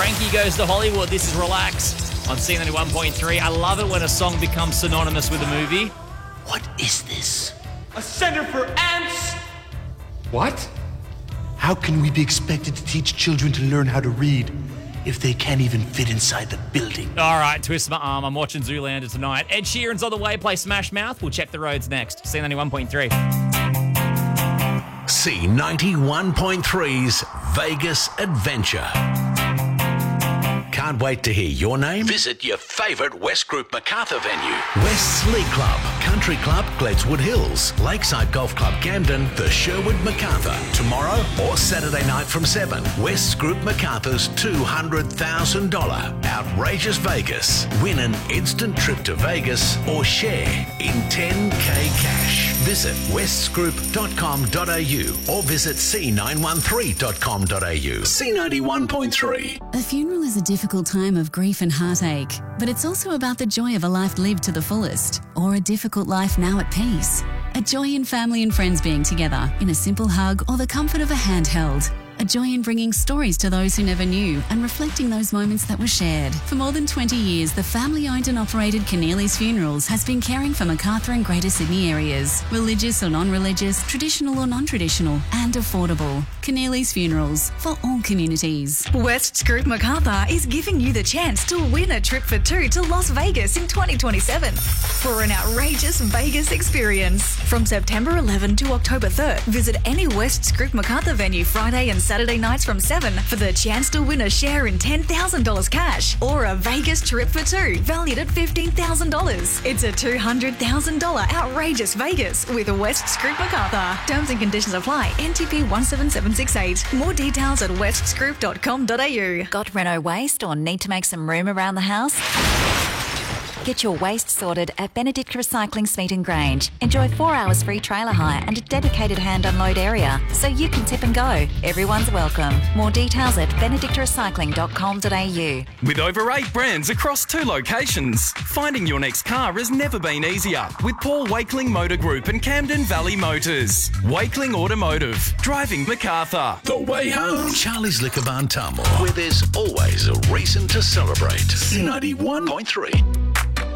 Frankie Goes to Hollywood. This is Relax on C91.3. I love it when a song becomes synonymous with a movie. What is this? A center for ants? What? How can we be expected to teach children to learn how to read if they can't even fit inside the building? All right, twist my arm. I'm watching Zoolander tonight. Ed Sheeran's on the way. Play Smash Mouth. We'll check the roads next. C91.3. C91.3's Vegas Adventure. Can't wait to hear your name? Visit your favourite West Group Macarthur venue. West's League Club, Country Club, Gledswood Hills, Lakeside Golf Club, Camden, the Sherwood Macarthur. Tomorrow or Saturday night from 7. West's Group Macarthur's $200,000 Outrageous Vegas. Win an instant trip to Vegas or share in 10K cash. Visit westsgroup.com.au or visit c913.com.au. C91.3. A funeral is a difficult time of grief and heartache, but it's also about the joy of a life lived to the fullest, or a difficult life now at peace. A joy in family and friends being together, in a simple hug or the comfort of a handheld. A joy in bringing stories to those who never knew and reflecting those moments that were shared. For more than 20 years, the family-owned and operated Keneally's Funerals has been caring for Macarthur and Greater Sydney areas. Religious or non-religious, traditional or non-traditional, and affordable. Keneally's Funerals, for all communities. West's Group Macarthur is giving you the chance to win a trip for two to Las Vegas in 2027 for an outrageous Vegas experience. From September 11 to October 3rd, visit any West's Group Macarthur venue Friday and Saturday nights from 7 for the chance to win a share in $10,000 cash or a Vegas trip for two valued at $15,000. It's a $200,000 outrageous Vegas with West's Group Macarthur. Terms and conditions apply. NTP 17768. More details at westsgroup.com.au. Got Renault waste or need to make some room around the house? Get your waste sorted at Benedict Recycling Smeaton and Grange. Enjoy 4 hours free trailer hire and a dedicated hand unload area so you can tip and go. Everyone's welcome. More details at benedictrecycling.com.au. With over 8 brands across 2 locations, finding your next car has never been easier with Paul Wakeling Motor Group and Camden Valley Motors. Wakeling Automotive, driving Macarthur. The way home. Charlie's Liquor Barn Tumble, where there's always a reason to celebrate. 91.3.